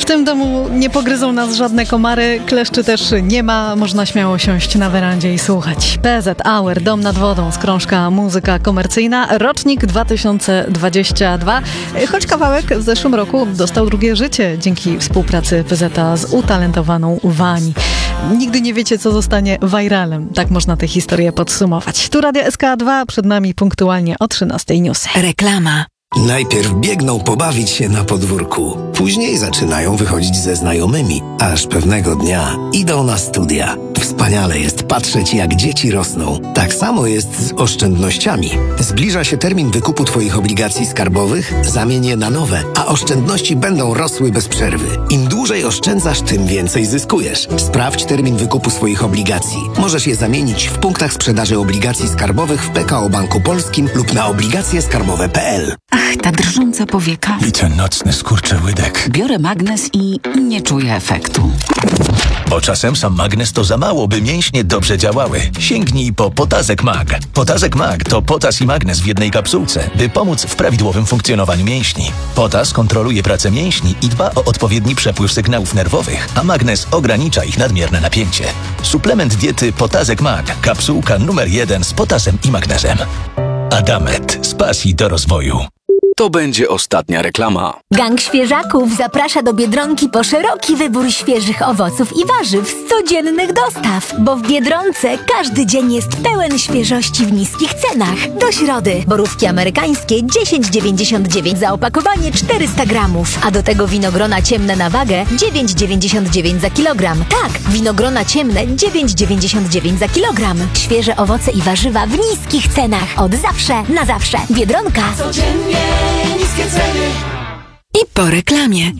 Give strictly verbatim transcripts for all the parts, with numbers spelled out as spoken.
tym domu nie pogryzą nas żadne komary, kleszczy też nie ma, można śmiało siąść na werandzie i słuchać. P Z Hour, Dom nad wodą, skrążka muzyka komercyjna, rocznik dwa tysiące dwudziesty drugi, choć kawałek w zeszłym roku dostał drugie życie dzięki współpracy P Z a z utalentowaną Wani. Nigdy nie wiecie, co zostanie viralem. Tak można tę historię podsumować. Tu Radio S K dwa, przed nami punktualnie o trzynastej newsy. Reklama. Najpierw biegną pobawić się na podwórku. Później zaczynają wychodzić ze znajomymi, aż pewnego dnia idą na studia. Wspaniale jest patrzeć, jak dzieci rosną. Tak samo jest z oszczędnościami. Zbliża się termin wykupu Twoich obligacji skarbowych, zamień je na nowe, a oszczędności będą rosły bez przerwy. Im dłużej oszczędzasz, tym więcej zyskujesz. Sprawdź termin wykupu swoich obligacji. Możesz je zamienić w punktach sprzedaży obligacji skarbowych w P K O Banku Polskim lub na obligacje skarbowe kropka p l. Ach, ta drżąca powieka. I ten nocny skurczy łydek. Biorę magnes i nie czuję efektu. Bo czasem sam magnes to za mało, by mięśnie dobrze działały. Sięgnij po Potazek Mag. Potazek Mag to potas i magnes w jednej kapsułce, by pomóc w prawidłowym funkcjonowaniu mięśni. Potas kontroluje pracę mięśni i dba o odpowiedni przepływ sygnałów nerwowych, a magnes ogranicza ich nadmierne napięcie. Suplement diety Potazek Mag. Kapsułka numer jeden z potasem i magnezem. Adamet. Z pasji do rozwoju. To będzie ostatnia reklama. Gang Świeżaków zaprasza do Biedronki po szeroki wybór świeżych owoców i warzyw z codziennych dostaw, bo w Biedronce każdy dzień jest pełen świeżości w niskich cenach. Do środy borówki amerykańskie dziesięć dziewięćdziesiąt dziewięć za opakowanie czterysta gramów, a do tego winogrona ciemne na wagę dziewięć dziewięćdziesiąt dziewięć za kilogram. Tak, winogrona ciemne dziewięć dziewięćdziesiąt dziewięć za kilogram. Świeże owoce i warzywa w niskich cenach. Od zawsze na zawsze. Biedronka. Codziennie niskie ceny. I po reklamie.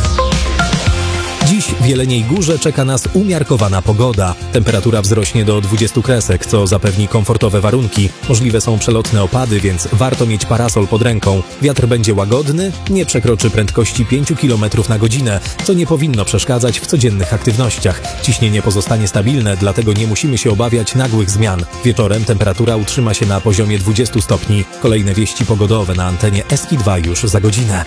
Dziś w Jeleniej Górze czeka nas umiarkowana pogoda. Temperatura wzrośnie do dwudziestu kresek, co zapewni komfortowe warunki. Możliwe są przelotne opady, więc warto mieć parasol pod ręką. Wiatr będzie łagodny, nie przekroczy prędkości pięć kilometrów na godzinę, co nie powinno przeszkadzać w codziennych aktywnościach. Ciśnienie pozostanie stabilne, dlatego nie musimy się obawiać nagłych zmian. Wieczorem temperatura utrzyma się na poziomie dwudziestu stopni. Kolejne wieści pogodowe na antenie S K dwa już za godzinę.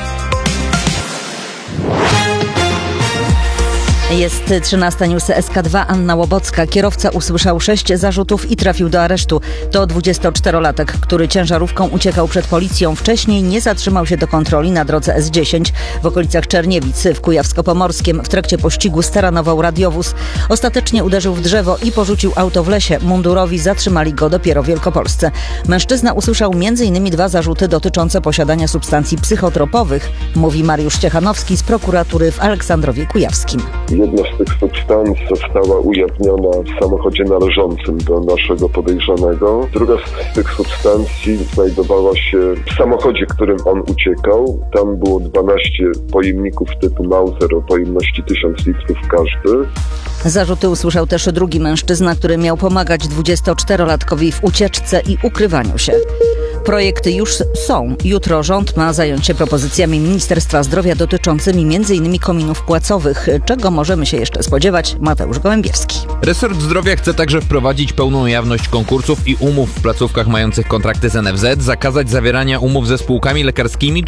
Jest trzynasta news S K dwa, Anna Łobocka. Kierowca usłyszał sześć zarzutów i trafił do aresztu. To dwudziestoczterolatek, który ciężarówką uciekał przed policją. Wcześniej nie zatrzymał się do kontroli na drodze S dziesięć w okolicach Czerniewic w Kujawsko-Pomorskiem. W trakcie pościgu staranował radiowóz. Ostatecznie uderzył w drzewo i porzucił auto w lesie. Mundurowi zatrzymali go dopiero w Wielkopolsce. Mężczyzna usłyszał między innymi dwa zarzuty dotyczące posiadania substancji psychotropowych, mówi Mariusz Ciechanowski z prokuratury w Aleksandrowie Kujawskim. Jedna z tych substancji została ujawniona w samochodzie należącym do naszego podejrzanego. Druga z tych substancji znajdowała się w samochodzie, którym on uciekał. Tam było dwanaście pojemników typu Mauser o pojemności tysiąc litrów każdy. Zarzuty usłyszał też drugi mężczyzna, który miał pomagać dwudziestoczterolatkowi w ucieczce i ukrywaniu się. Projekty już są. Jutro rząd ma zająć się propozycjami Ministerstwa Zdrowia dotyczącymi m.in. kominów płacowych. Czego możemy się jeszcze spodziewać? Mateusz Gołębiewski. Resort Zdrowia chce także wprowadzić pełną jawność konkursów i umów w placówkach mających kontrakty z N F Z, zakazać zawierania umów ze spółkami lekarskimi